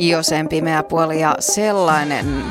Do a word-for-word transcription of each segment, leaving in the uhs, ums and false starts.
Joseen pimeä puoli ja sellainen.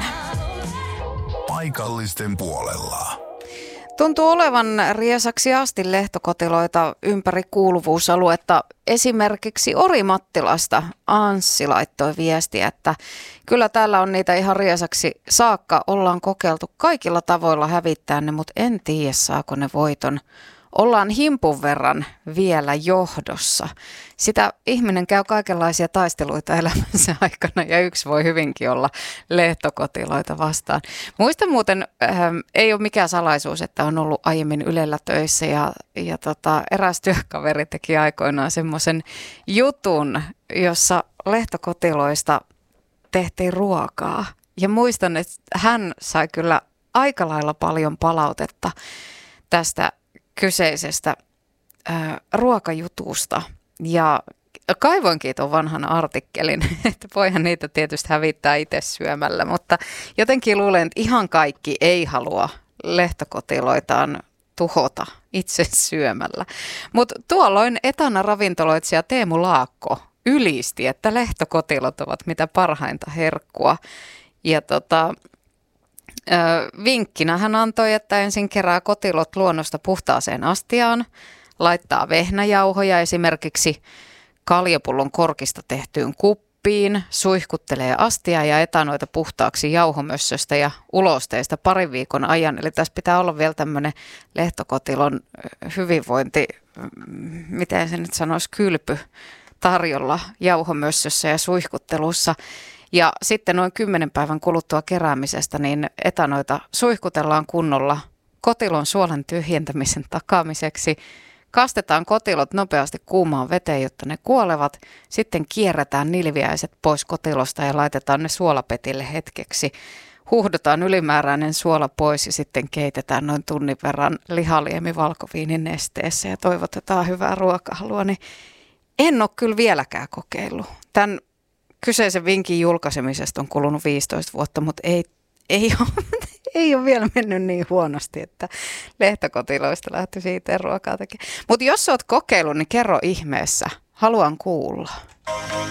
Paikallisten puolella. Tuntuu olevan riesaksi asti lehtokotiloita ympäri kuuluvuusaluetta. Esimerkiksi Orimattilasta Anssi laittoi viestiä, että kyllä täällä on niitä ihan riesaksi saakka. Ollaan kokeiltu kaikilla tavoilla hävittää ne, mutta en tiedä saako ne voiton. Ollaan himpun verran vielä johdossa. Sitä ihminen käy kaikenlaisia taisteluita elämänsä aikana ja yksi voi hyvinkin olla lehtokotiloita vastaan. Muista muuten, äh, ei ole mikään salaisuus, että on ollut aiemmin Ylellä töissä ja, ja tota, eräs työkaveri teki aikoinaan semmoisen jutun, jossa lehtokotiloista tehtiin ruokaa. Ja muistan, että hän sai kyllä aika lailla paljon palautetta tästä kyseisestä ää, ruokajutusta ja kaivoinkin tuon vanhan artikkelin, että voihan niitä tietysti hävittää itse syömällä, mutta jotenkin luulen, että ihan kaikki ei halua lehtokotiloitaan tuhota itse syömällä. Mutta tuolloin etana ravintoloitsija Teemu Laakko ylisti, että lehtokotilot ovat mitä parhainta herkkua ja tota... Vinkkinä hän antoi, että ensin kerää kotilot luonnosta puhtaaseen astiaan, laittaa vehnäjauhoja esimerkiksi kaljapullon korkista tehtyyn kuppiin, suihkuttelee astiaa ja etanoita puhtaaksi jauhomössöstä ja ulosteista parin viikon ajan. Eli tässä pitää olla vielä tämmöinen lehtokotilon hyvinvointi, miten se nyt sanoisi, kylpy tarjolla jauhomössössä ja suihkuttelussa. Ja sitten noin kymmenen päivän kuluttua keräämisestä, niin etanoita suihkutellaan kunnolla kotilon suolen tyhjentämisen takaamiseksi. Kastetaan kotilot nopeasti kuumaan veteen, jotta ne kuolevat. Sitten kierretään nilviäiset pois kotilosta ja laitetaan ne suolapetille hetkeksi. Huuhdotaan ylimääräinen suola pois ja sitten keitetään noin tunnin verran lihaliemi valkoviinin nesteessä ja toivotetaan hyvää ruokahalua. Niin en ole kyllä vieläkään kokeillut. Tämän kyseisen vinkin julkaisemisesta on kulunut viisitoista vuotta, mutta ei, ei, ole, ei ole vielä mennyt niin huonosti, että lehtokotiloista lähti siitä ruokaa tekemään. Mutta jos olet kokeillut, niin kerro ihmeessä. Haluan kuulla.